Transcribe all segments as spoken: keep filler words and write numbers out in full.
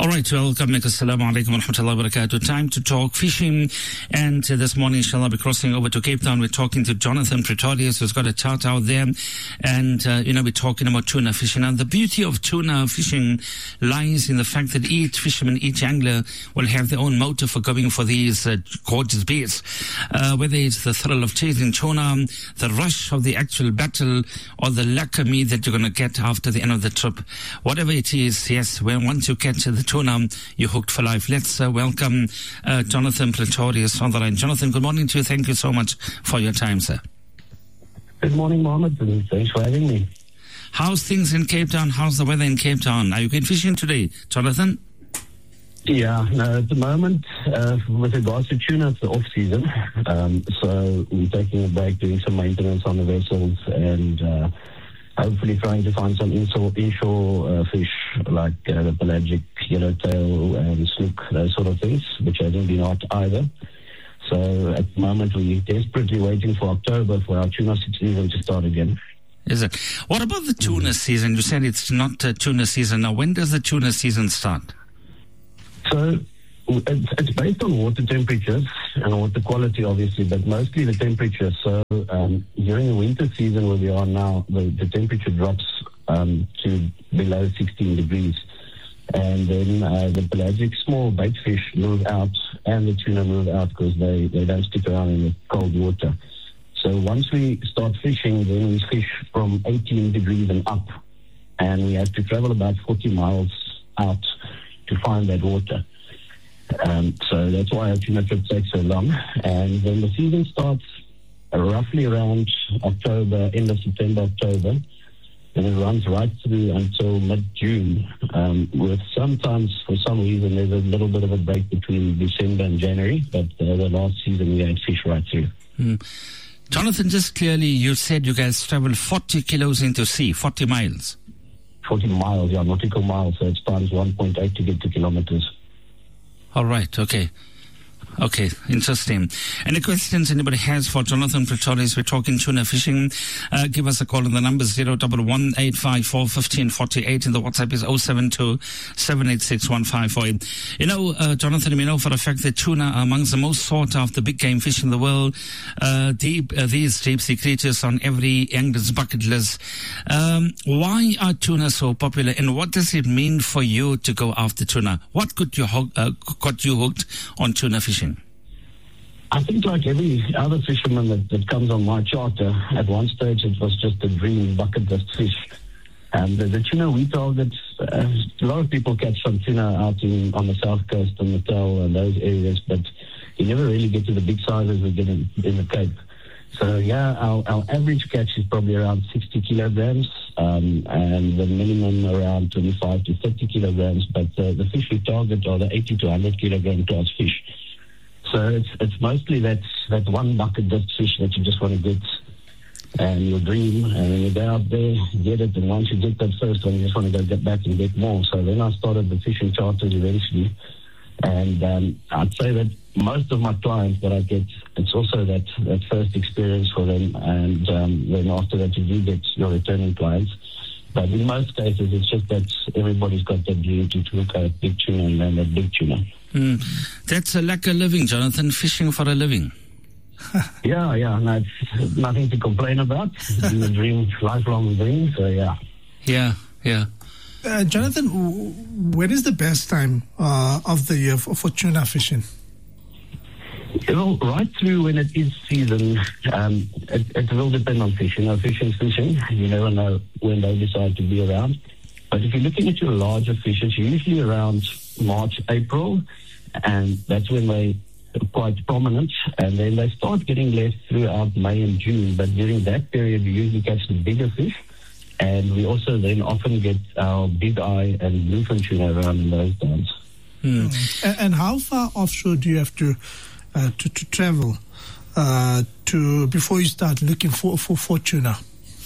All right, welcome. Assalamu alaikum wa rahmatullahi wa barakatuh. Time to talk fishing. And uh, this morning, inshallah, I'll be crossing over to Cape Town. We're talking to Jonathan Pretorius, who's got a chart out there. And, uh, you know, we're talking about tuna fishing. And the beauty of tuna fishing lies in the fact that each fisherman, each angler will have their own motive for going for these uh, gorgeous baits. Uh, whether it's the thrill of chasing tuna, the rush of the actual battle, or the lacquer meat that you're going to get after the end of the trip. Whatever it is, yes, when once you catch the tuna, you're hooked for life. Let's uh, welcome uh, Jonathan Pretorius on the line. Jonathan, good morning to you. Thank you so much for your time, sir. Good morning, Mohammed, and thanks for having me. How's things in Cape Town? How's the weather in Cape Town? Are you going fishing today, Jonathan? Yeah, no, at the moment, uh, with regards to tuna, it's the off-season. Um, so we're taking a break, doing some maintenance on the vessels, and uh, hopefully trying to find some inshore, inshore uh, fish like uh, the pelagic yellowtail and snook, those sort of things, which hasn't been out either. So at the moment, we're desperately waiting for October for our tuna season to start again. Is it? What about the tuna mm-hmm. season? You said it's not uh, tuna season. Now, when does the tuna season start? So it's, it's based on water temperatures and water quality, obviously, but mostly the temperature. So um, during the winter season where we are now, the, the temperature drops um, to below sixteen degrees. And then uh, the pelagic small bait fish move out and the tuna move out because they, they don't stick around in the cold water. So once we start fishing, then we fish from eighteen degrees and up. And we have to travel about forty miles out to find that water. Um, so that's why our tuna trip takes so long. And then the season starts roughly around October, end of September, October. And it runs right through until mid-June. Um, with sometimes, for some reason, there's a little bit of a break between December and January. But uh, the last season, we had fish right through. Mm. Jonathan, just clearly, you said you guys travel forty kilos into sea, forty miles. forty miles, yeah, nautical miles. So it's times one point eight to get to kilometers. All right, okay. Okay, interesting. Any questions anybody has for Jonathan Pretorius? We're talking tuna fishing. Uh, give us a call on the number zero one one eight five four one five four eight, and the WhatsApp is zero seven two seven eight six one five four eight. You know, uh, Jonathan, we know for a fact that tuna are amongst the most sought after big game fish in the world. Uh, deep, uh, these deep sea creatures on every angler's bucket list. Um, why are tuna so popular, and what does it mean for you to go after tuna? What could you ho- uh, got you hooked on tuna fishing? I think like every other fisherman that, that comes on my charter, at one stage it was just a dream bucket list fish. And the, the tuna we target, uh, a lot of people catch some tuna out in, on the south coast, on the Natal and those areas, but you never really get to the big sizes we get in, in the Cape. So yeah, our, our average catch is probably around sixty kilograms, um, and the minimum around twenty-five to thirty kilograms, but uh, the fish we target are the eighty to one hundred kilogram class fish. So it's it's mostly that that one bucket list fish that you just want to get and your dream, and when you go out there, get it, and once you get that first one, you just want to go get back and get more. So then I started the fishing charters eventually, and um, I'd say that most of my clients that I get, it's also that, that first experience for them, and um, then after that you do get your returning clients. But in most cases, it's just that everybody's got that dream to look at a big tuna and then a big tuna. Mm. That's a like a living, Jonathan, fishing for a living. yeah, yeah, no, it's nothing to complain about. It's been a dream, lifelong dream, so yeah. Yeah, yeah. Uh, Jonathan, when is the best time uh, of the year for, for tuna fishing? Well, right through when it is season, um, it, it will depend on fish. You know, fishing is fishing. You never know when they decide to be around. But if you're looking at your larger fish, it's usually around March, April, and that's when they are quite prominent. And then they start getting less throughout May and June. But during that period, we usually catch the bigger fish. And we also then often get our big eye and bluefin tuna around in those times. Hmm. And, and how far offshore do you have to uh, to, to travel uh, to before you start looking for, for, for tuna?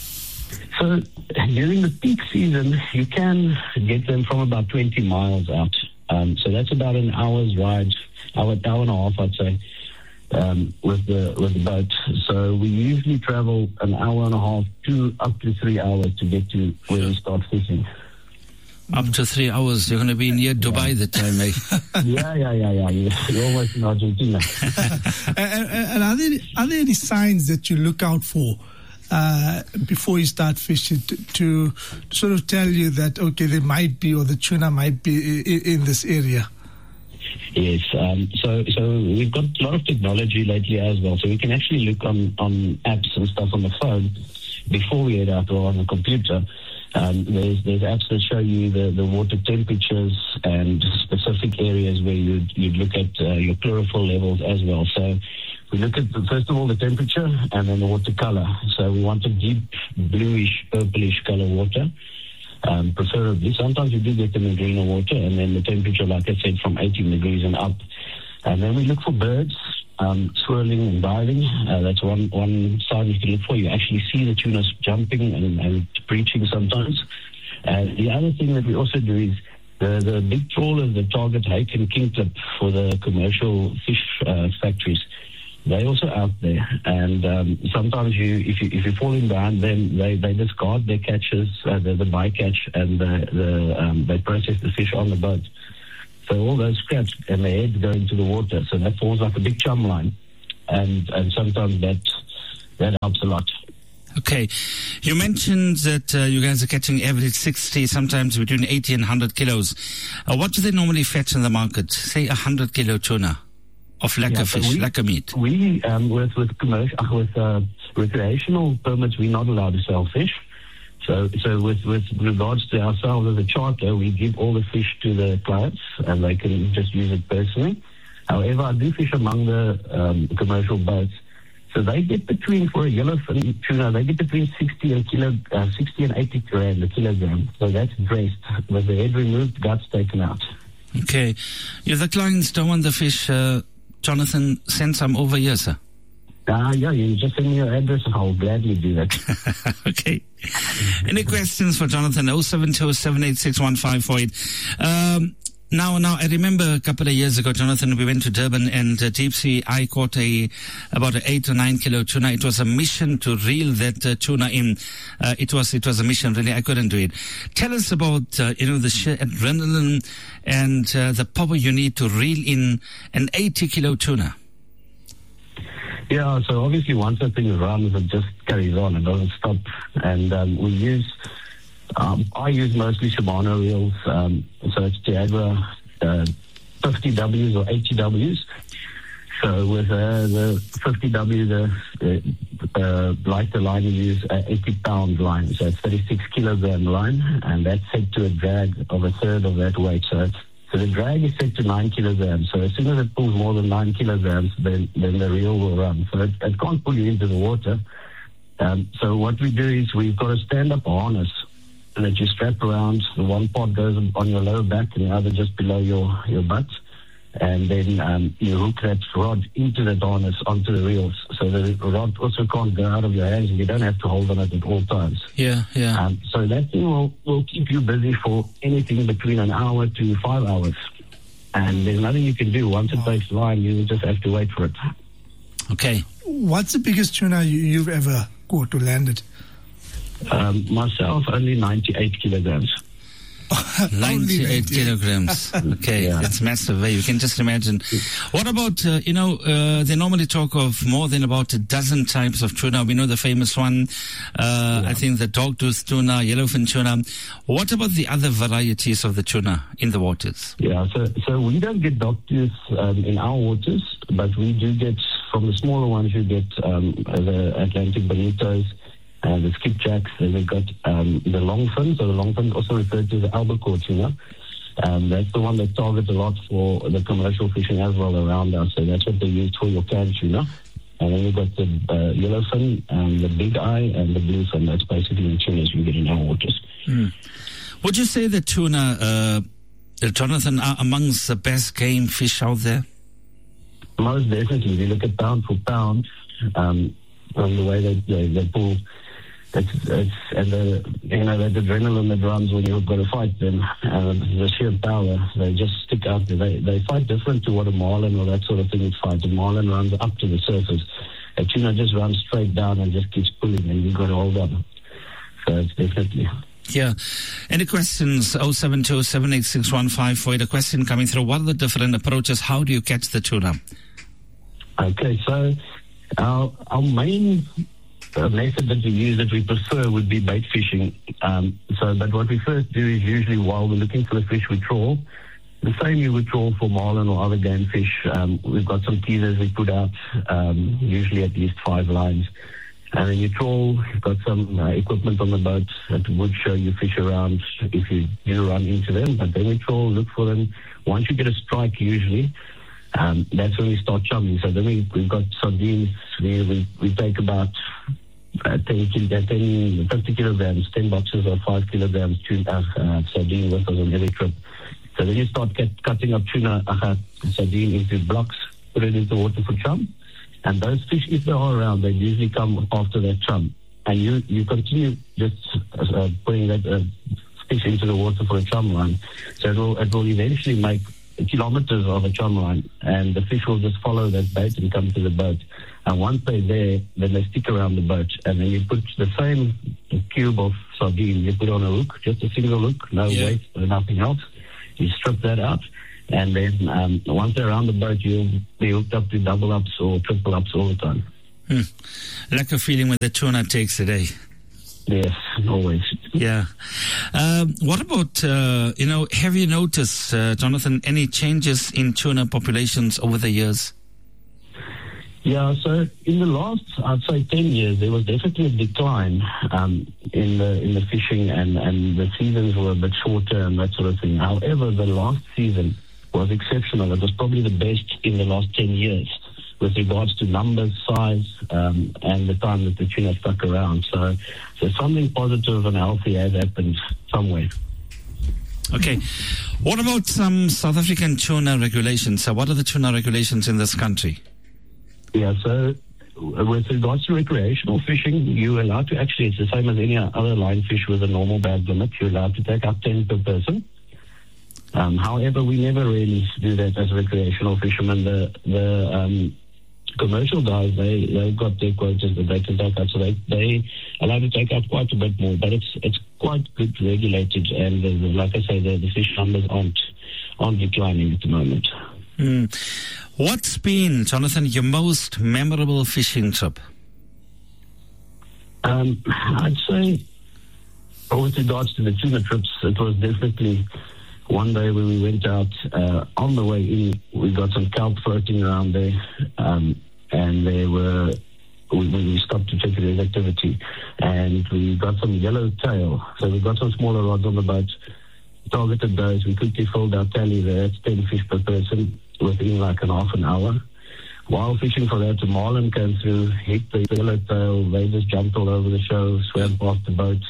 So during the peak season, you can get them from about twenty miles out. Um, so that's about an hour's ride, hour, hour and a half, I'd say, um, with the with the boat. So we usually travel an hour and a half to up to three hours to get to where we start fishing. Up to three hours. You're going to be near Dubai the time, eh? yeah, yeah, yeah, yeah. You're almost in Argentina. and and are, there, are there any signs that you look out for uh, before you start fishing to, to sort of tell you that, okay, there might be, or the tuna might be in, in this area? Yes, um, so so we've got a lot of technology lately as well. So we can actually look on, on apps and stuff on the phone before we head out, or on the computer. Um, there's there's apps that show you the, the water temperatures and specific areas where you'd, you'd look at uh, your chlorophyll levels as well. So we look at, the, first of all, the temperature and then the water color. So we want a deep bluish, purplish color water, um, preferably. Sometimes you do get them in greener water, and then the temperature, like I said, from eighteen degrees and up. And then we look for birds um, swirling and diving. Uh, that's one, one sign you can look for. You actually see the tuna jumping and, and breaching sometimes. And the other thing that we also do is the, the big trawlers that target hake and kingklip for the commercial fish uh, factories. They're also out there, and um, sometimes you, if you if you fall in behind them, they, they discard their catches, uh, the, the bycatch, and the, the um, they process the fish on the boat. So all those scraps and the heads go into the water. So that forms like a big chum line. And and sometimes that that helps a lot. Okay. You mentioned that uh, you guys are catching average sixty, sometimes between eighty and one hundred kilos. Uh, what do they normally fetch in the market? Say a one hundred kilo tuna of lacquer yeah, so fish, we, lacquer meat. We, um, with, with, commercial, uh, with uh, recreational permits, we're not allowed to sell fish. So, so with, with regards to ourselves as a charter, we give all the fish to the clients, and they can just use it personally. However, I do fish among the um, commercial boats, so they get between, for a yellowfin tuna, they get between sixty and kilo, uh, sixty and eighty rand a kilogram. So that's dressed with the head removed, guts taken out. Okay, if the clients don't want the fish, uh, Jonathan, send some over here, sir. Ah, uh, yeah, you just send me your address and I'll gladly do that. Okay. Any questions for Jonathan? oh seven two, seven eight six, one five four eight. Um, now, now, I remember a couple of years ago, Jonathan, we went to Durban, and uh, deep sea, I caught a, about an eight or nine kilo tuna. It was a mission to reel that uh, tuna in. Uh, it was, it was a mission, really. I couldn't do it. Tell us about, uh, you know, the sheer adrenaline and uh, the power you need to reel in an eighty kilo tuna. Yeah, so obviously once the thing runs, it just carries on. It doesn't stop. And um, we use, um, I use mostly Shimano reels. Um, so it's Tiagra uh, fifty Ws or eighty Ws. So with uh, the fifty W, the uh, uh, lighter line, you use an eighty pound line. So it's thirty-six kilogram line, and that's set to a drag of a third of that weight. So it's So the drag is set to nine kilograms. So as soon as it pulls more than nine kilograms, then, then the reel will run. So it, it can't pull you into the water. Um, so what we do is we've got a stand-up harness that you strap around. The one part goes on your lower back and the other just below your, your butt. And then um, you hook that rod into the harness onto the reels. So the rod also can't go out of your hands, and you don't have to hold on it at all times. Yeah, yeah. Um, so that thing will, will keep you busy for anything between an hour to five hours. And there's nothing you can do. Once it takes line, you just have to wait for it. Okay. What's the biggest tuna you, you've ever caught or landed? Um, myself, only ninety-eight kilograms. ninety-eight kilograms. Okay, yeah. It's massive. You can just imagine. What about, uh, you know, uh, they normally talk of more than about a dozen types of tuna. We know the famous one, uh, yeah. I think the dogtooth tuna, yellowfin tuna. What about the other varieties of the tuna in the waters? Yeah, so so we don't get dogtooth um, in our waters, but we do get, from the smaller ones, you get um, the Atlantic bonitos, Uh, the skipjacks, and we've got um, the longfin, so the longfin also referred to as the albacore tuna. Um, that's the one that targets a lot for the commercial fishing as well around us, so that's what they use for your canned tuna. And then we've got the uh, yellowfin, um, the big eye, and the bluefin. That's basically the tunas you get in our waters. Mm. Would you say the tuna, uh, Jonathan, are amongst the best game fish out there? Most definitely. If you look at pound for pound, um, on the way that they, they pull, It's, it's, and the, you know, that adrenaline that runs when you've got to fight them, and the sheer power, they just stick out there. They, they fight different to what a marlin or that sort of thing would fight. A marlin runs up to the surface. A tuna just runs straight down and just keeps pulling, and you've got to hold on. So it's definitely... Yeah. Any questions? oh seven two, seven eight six, one five four eight. A question coming through. What are the different approaches? How do you catch the tuna? Okay, so our, our main uh, method that we use, that we prefer, would be bait fishing. Um, so, but what we first do is usually while we're looking for the fish, we trawl. The same you would trawl for marlin or other game fish. Um, we've got some teasers we put out, um, usually at least five lines. And then you trawl, you've got some uh, equipment on the boat that would show you fish around if you do run into them. But then we trawl, look for them. Once you get a strike, usually, um, that's when we start chumming. So then we, we've got sardines. We, we, we take about uh, ten, ten, fifty kilograms, ten boxes or five kilograms tuna, uh, sardine with us on every trip. So then you start get, cutting up tuna, uh, sardine into blocks, put it into water for chum. And those fish, if they are around, they usually come after that chum. And you, you continue just uh, putting that uh, fish into the water for a chum line. So it will, it will eventually make kilometers of a chum line. And the fish will just follow that bait and come to the boat. And once they're there, then they stick around the boat. And then you put the same cube of sardine, you put on a hook, just a single hook, no yeah. weight, nothing else. You strip that out. And then um, once they're around the boat, you'll be hooked up to double ups or triple ups all the time. Hmm. Like a feeling when the tuna takes a day. Yes, always. Yeah. Um, what about, uh, you know, have you noticed, uh, Jonathan, any changes in tuna populations over the years? Yeah, so in the last, I'd say ten years, there was definitely a decline um, in the in the fishing, and, and the seasons were a bit shorter and that sort of thing. However, the last season was exceptional. It was probably the best in the last ten years with regards to numbers, size, um, and the time that the tuna stuck around. So, so something positive and healthy has happened somewhere. Okay. What about some South African tuna regulations? So what are the tuna regulations in this country? Yeah, so with regards to recreational fishing, you're allowed to actually, it's the same as any other line fish with a normal bag limit. You're allowed to take up ten per person. Um, however, we never really do that as recreational fishermen. The the um, commercial guys, they, they've got their quotas that they can take out, so they, they allowed to take out quite a bit more. But it's it's quite good regulated, and the, the, like I say, the, the fish numbers aren't, aren't declining at the moment. Mm. What's been, Jonathan, your most memorable fishing trip? Um, I'd say, with regards to the tuna trips, it was definitely one day when we went out. Uh, on the way in, we got some kelp floating around there, um, and they were. We, we stopped to check the activity, and we got some yellow tail. So we got some smaller rods on the boat. Targeted those. We quickly filled our tally there. That's ten fish per person within like an half an hour. While fishing for that, a marlin came through, hit the yellowtail. They just jumped all over the show, swam past the boat.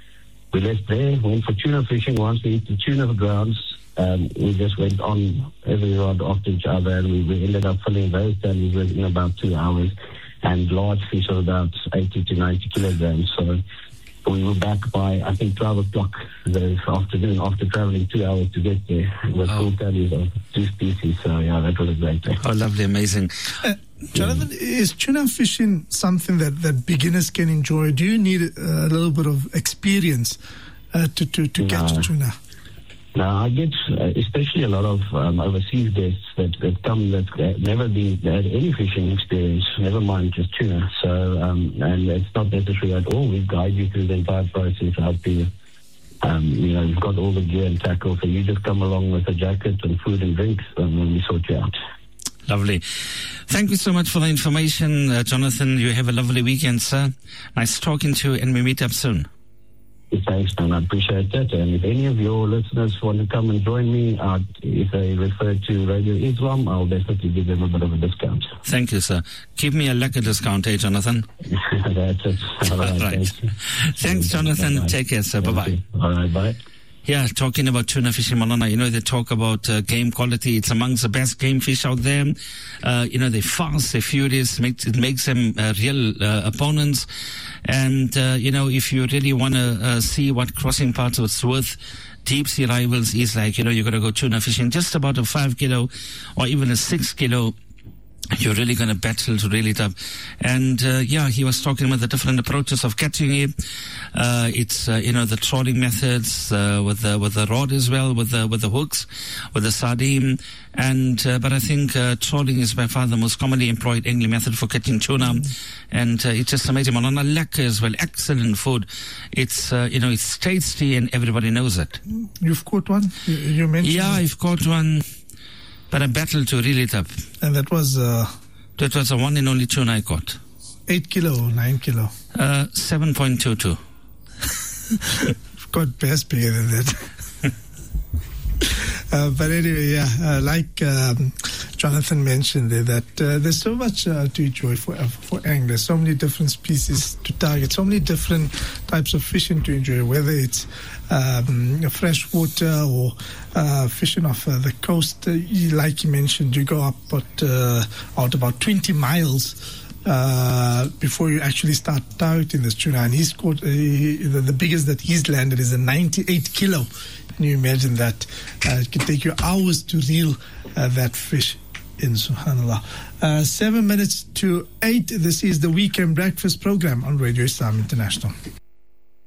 We left there, went for tuna fishing. Once we hit the tuna grounds, um, we just went on every rod after each other, and we, we ended up filling those tallies within about two hours. And large fish of about eighty to ninety kilograms. So we were back by, I think, twelve o'clock this afternoon after traveling two hours to get there with full tallies of two species. So, yeah, that was a great day. Oh, lovely, amazing. Uh, Jonathan, yeah. Is tuna fishing something that, that beginners can enjoy? Do you need a, a little bit of experience uh, to, to, to no. catch tuna? No, I get uh, especially a lot of um, overseas guests that, that come that have never been had any fishing experience, never mind just tuna. So, um, and it's not necessary at all. We guide you through the entire process, help you. Um, you know, you've got all the gear and tackle, so you just come along with a jacket and food and drinks, and then we sort you out. Lovely. Thank you so much for the information, uh, Jonathan. You have a lovely weekend, sir. Nice talking to you, and we meet up soon. Thanks, man. I appreciate that. And if any of your listeners want to come and join me, uh, if they refer to Radio Islam, I'll definitely give them a bit of a discount. Thank you, sir. Give me a lekker discount, eh, Jonathan? That's it. All right. All right. Thanks, thanks Jonathan. Bye-bye. Take care, sir. Bye-bye. All right, bye. Yeah, talking about tuna fishing, Malona, you know, they talk about uh, game quality. It's amongst the best game fish out there. Uh, you know, they're fast, they're furious. Makes, it makes them uh, real uh, opponents. And, uh, you know, if you really want to uh, see what crossing parts is worth, deep sea rivals is like, you know, you got to go tuna fishing. Just about a five kilo or even a six kilo you're really going to battle to reel it up. And, uh, yeah, he was talking about the different approaches of catching it. Uh, it's, uh, you know, the trawling methods, uh, with the, with the rod as well, with the, with the hooks, with the sardine. And, uh, but I think, uh, trawling is by far the most commonly employed angling method for catching tuna. And, uh, it's just amazing. Malona lekker as well. Excellent food. It's, uh, you know, it's tasty and everybody knows it. You've caught one? You, you mentioned Yeah, it. I've caught one. But I battled to reel it up. And that was uh, That was the one and only tuna I caught. eight kilo or nine kilo? Uh, seven point two two. You've got best bigger than that. uh, but anyway, yeah, uh, like um, Jonathan mentioned there, that uh, there's so much uh, to enjoy for, uh, for anglers, so many different species to target, so many different types of fishing to enjoy, whether it's um, fresh water or uh, fishing off uh, the coast. Uh, you- like you mentioned, you go up but, uh, out about twenty miles uh, before you actually start targeting this tuna. And he's caught, uh, he, the, the biggest that he's landed is a ninety-eight kilo. Can you imagine that? Uh, it can take you hours to reel uh, that fish in, subhanAllah. Uh, seven minutes to eight. This is the Weekend Breakfast program on Radio Islam International.